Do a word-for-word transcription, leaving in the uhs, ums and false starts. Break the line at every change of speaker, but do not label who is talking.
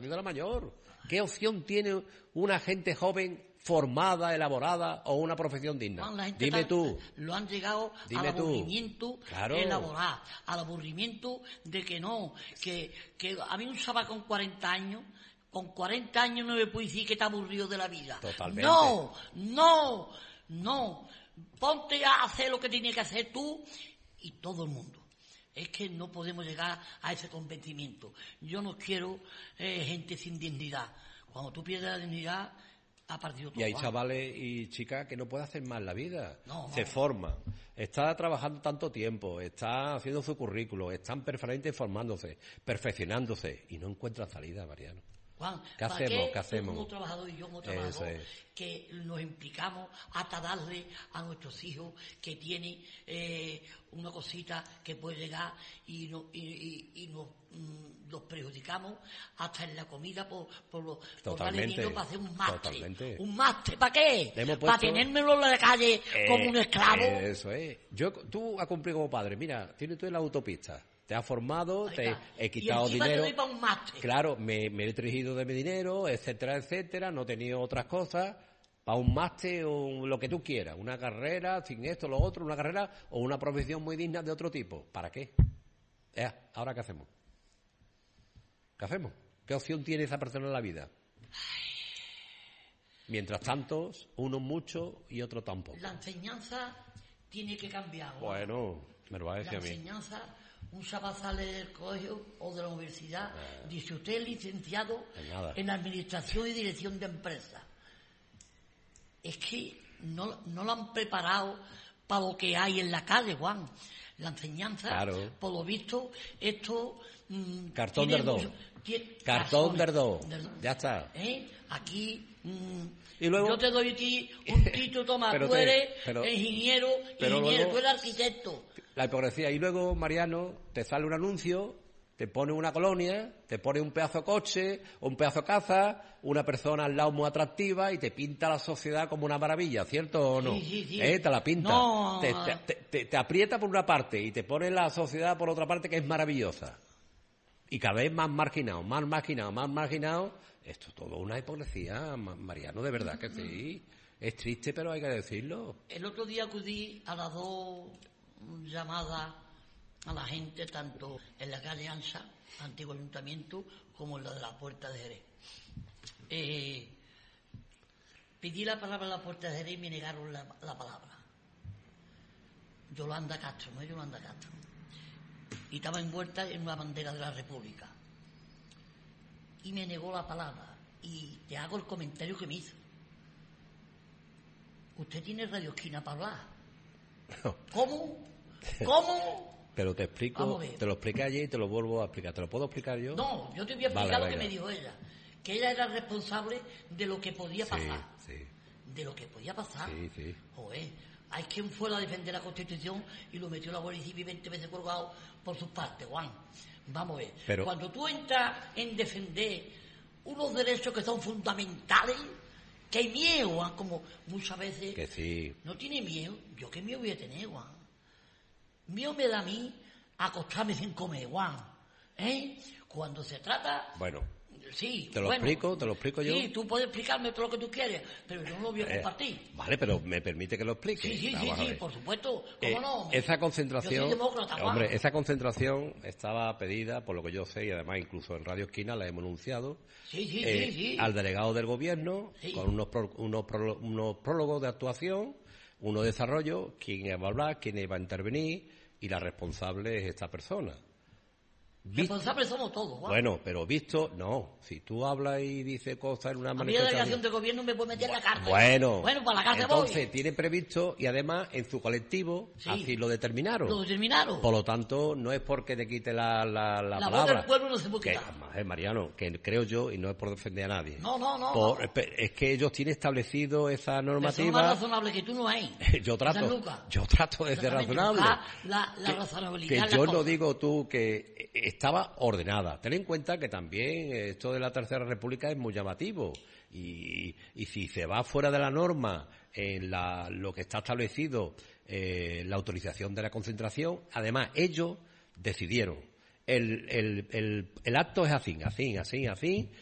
partido de la mayor. ¿Qué opción tiene una gente joven formada, elaborada o una profesión digna?
No,
Dime
tan,
tú.
Lo han llegado
Dime
al aburrimiento
tú. Claro.
elaborar, al aburrimiento de que no, que, que a mí un chaval con cuarenta años, con cuarenta años no me puede decir que está aburrido de la vida.
Totalmente.
No, no, no. Ponte a hacer lo que tienes que hacer tú y todo el mundo. Es que no podemos llegar a ese convencimiento. Yo no quiero eh, gente sin dignidad. Cuando tú pierdes la dignidad, ha partido todo.
Y hay chavales y chicas que no pueden hacer más la vida.
No, no.
Se forman. Está trabajando tanto tiempo, está haciendo su currículo, están perfectamente formándose, perfeccionándose y no encuentran salida, Mariano.
Juan,
¿Qué hacemos?
qué
¿Qué hacemos?
Tú como trabajador y yo como trabajador,
es.
que nos implicamos hasta darle a nuestros hijos que tienen eh, una cosita que puede llegar y, no, y, y, y nos, mm, los perjudicamos hasta en la comida por, por, lo, por darle dinero para hacer un máster.
Totalmente.
¿Un máster para qué?
Puesto...
¿Para tenérmelo en la calle eh, como un esclavo?
Eso es. Yo, tú has cumplido como padre. Mira, tienes tú en la autopista. Te has formado,
Ahí
te
está.
he quitado
y encima
dinero.
Te doy para un máster.
Claro, me, me he dirigido de mi dinero, etcétera, etcétera. No he tenido otras cosas. Para un máster o lo que tú quieras. Una carrera, sin esto, lo otro, una carrera o una profesión muy digna de otro tipo. ¿Para qué? Eh, ¿Ahora qué hacemos? ¿Qué hacemos? ¿Qué opción tiene esa persona en la vida? Mientras tanto, unos muchos y otros tampoco.
La enseñanza tiene que cambiar. ¿no?
Bueno, me lo va a decir
la
a mí.
enseñanza, un chaval sale del colegio o de la universidad,
eh,
dice usted es licenciado
en,
en administración y dirección de empresas. Es que no, no lo han preparado para lo que hay en la calle, Juan. La enseñanza,
claro.
por lo visto, esto... Mmm,
Cartón de Ardó. Cartón de Ardó. Ya está.
¿Eh? Aquí... Mmm,
y luego,
yo te doy a ti un título, toma, tú
te,
eres
pero,
ingeniero,
pero
ingeniero
luego,
tú eres arquitecto.
La hipocresía. Y luego, Mariano, te sale un anuncio, te pone una colonia, te pone un pedazo de coche, un pedazo de casa, una persona al lado muy atractiva y te pinta la sociedad como una maravilla, ¿cierto o no?
Sí, sí, sí.
¿Eh? Te la pinta.
No.
Te, te, te, te aprieta por una parte y te pone la sociedad por otra parte que es maravillosa. Y cada vez más marginado, más marginado, más marginado. Esto es todo una hipocresía, Mariano, de verdad que sí. Es triste, pero hay que decirlo.
El otro día acudí a las dos llamadas a la gente, tanto en la calle Ansa, antiguo ayuntamiento, como en la de la Puerta de Jerez. Eh, pedí la palabra a la Puerta de Jerez y me negaron la, la palabra. Yolanda Castro, no es Yolanda Castro. Y estaba envuelta en una bandera de la República. Y me negó la palabra. Y te hago el comentario que me hizo. Usted tiene Radio Esquina para hablar.
No.
¿Cómo? ¿Cómo?
Pero te explico, te lo expliqué ayer y te lo vuelvo a explicar. ¿Te lo puedo explicar yo?
No, yo te voy a explicar
vale,
lo que
venga.
me dijo ella. Que ella era responsable de lo que podía pasar.
Sí, sí.
De lo que podía pasar.
Sí, sí.
Joder, hay quien fuera a defender la Constitución y lo metió la Guardia Civil veinte veces colgado por sus partes, Juan. Vamos a ver.
Pero...
Cuando tú entras en defender unos derechos que son fundamentales, que hay miedo, Juan, como muchas veces...
Que sí.
No tiene miedo. ¿Yo qué miedo voy a tener, Juan? Miedo me da a mí acostarme sin comer, Juan. ¿Eh? Cuando se trata...
Bueno...
Sí,
te lo
bueno,
explico, te lo explico yo.
Sí, tú puedes explicarme todo lo que tú quieres, pero yo no lo voy a compartir.
Eh, vale, pero me permite que lo explique.
Sí, sí,
Vamos
sí, sí, por supuesto. ¿Cómo
eh,
no?
Esa concentración,
yo soy demócrata, Juan.
hombre, esa concentración estaba pedida, por lo que yo sé, y además incluso en Radio Esquina la hemos anunciado,
sí, sí,
eh,
sí, sí.
al delegado del gobierno,
sí.
con unos, pro, unos, pro, unos prólogos de actuación, uno de desarrollo, quién iba a hablar, quién iba a intervenir, y la responsable es esta persona.
Responsables somos todos, Juan.
Bueno, pero visto, no. Si tú hablas y dices cosas en una
a
manifestación...
A mí la delegación de gobierno me puede meter en la cárcel.
Bueno.
Bueno, para la cárcel
entonces,
voy.
tiene previsto, y además, en su colectivo,
sí.
así lo determinaron.
Lo determinaron.
Por lo tanto, no es porque te quite la, la, la,
la
palabra.
voz del pueblo no se puede quitar.
Que, eh, Mariano, que creo yo, y no es por defender a nadie.
No, no, no.
Por,
no.
Es que ellos tienen establecido esa normativa...
Eso es más razonable que tú no hay.
yo trato, yo trato de ser razonable.
La, la
que,
razonabilidad.
Que yo
la
no digo tú que estaba ordenada. Ten en cuenta que también esto de la Tercera República es muy llamativo y, y si se va fuera de la norma en la, lo que está establecido, eh, la autorización de la concentración, además ellos decidieron. El, el, el, el acto es así, así, así, así,